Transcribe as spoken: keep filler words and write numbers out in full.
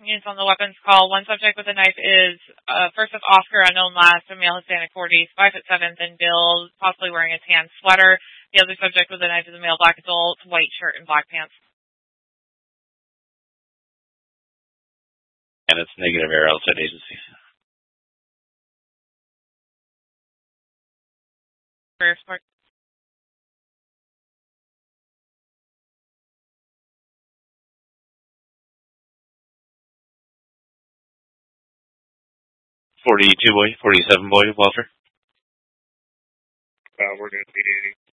Units on the weapons call. One subject with a knife is uh, first of Oscar, unknown last, a male Hispanic forties, five foot seven, thin build, possibly wearing a tan sweater. The other subject with a knife is a male black adult, white shirt and black pants. And it's negative air outside agency. Career support. forty-two boy, forty-seven boy, Walter. Uh, we're going to be eighty.